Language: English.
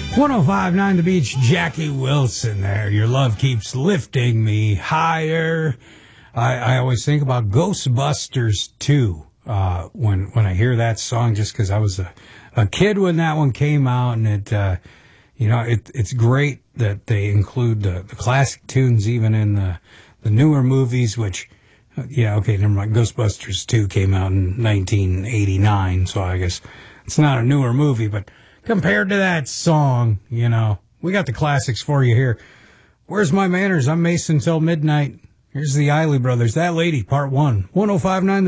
105.9 The Beach, Jackie Wilson there. Your love keeps lifting me higher. I always think about Ghostbusters 2 when I hear that song, just because I was a kid when that one came out, and it's great that they include the classic tunes even in the newer movies, which, never mind. Ghostbusters 2 came out in 1989, so I guess it's not a newer movie, but compared to that song, we got the classics for you here. Where's My Manners? I'm Mason till midnight. Here's the Isley Brothers, That Lady, Part 1. 105.9